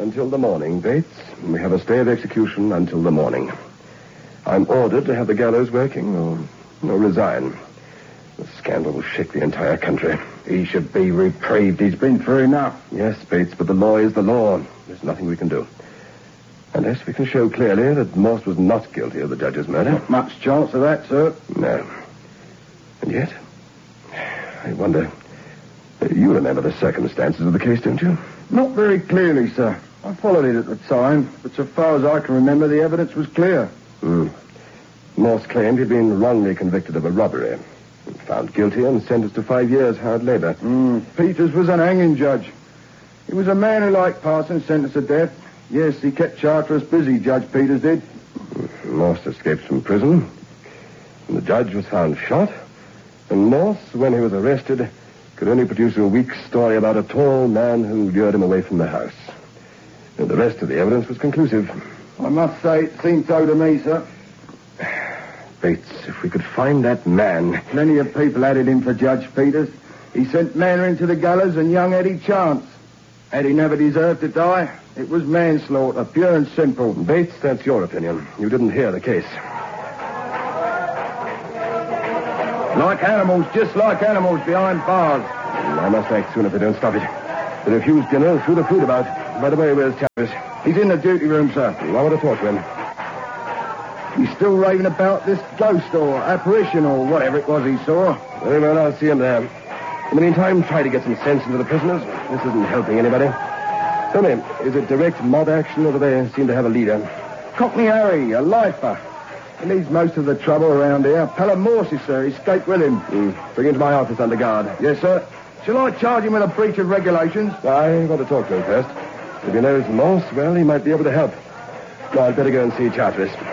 Until the morning, Bates. We have a stay of execution until the morning. I'm ordered to have the gallows working or resign. The scandal will shake the entire country. He should be reprieved. He's been through enough. Yes, Bates, but the law is the law. There's nothing we can do. Unless we can show clearly that Morse was not guilty of the judge's murder. Not much chance of that, sir. No. And yet, I wonder... You remember the circumstances of the case, don't you? Not very clearly, sir. I followed it at the time, but so far as I can remember, the evidence was clear. Morse claimed he'd been wrongly convicted of a robbery. Found guilty and sentenced to 5 years hard labor. Peters was an hanging judge. He was a man who liked Parsons sentenced to death. Yes, he kept Charteris busy, Judge Peters did. Morse escaped from prison. And the judge was found shot. And Morse, when he was arrested, could only produce a weak story about a tall man who lured him away from the house. And the rest of the evidence was conclusive. I must say it seemed so to me, sir. Bates, if we could find that man... Plenty of people had it in for Judge Peters. He sent Manor into the gallows and young Eddie Chance. Eddie never deserved to die. It was manslaughter, pure and simple. Bates, that's your opinion. You didn't hear the case. Like animals, just like animals behind bars. I must act soon if they don't stop it. They refused dinner and threw the food about. By the way, where's Charteris? He's in the duty room, sir. I want to talk to him. He's still raving about this ghost or apparition or whatever it was he saw. Very well, I'll see him there. In the meantime, try to get some sense into the prisoners. This isn't helping anybody. Tell me, is it direct mob action or do they seem to have a leader? Cockney Harry, a lifer. He leads most of the trouble around here. Pelham Morse, sir. He escaped with him. Bring him to my office under guard. Yes, sir. Shall I charge him with a breach of regulations? I want to talk to him first. If he knows Morse, well, he might be able to help. No, I'd better go and see Charteris.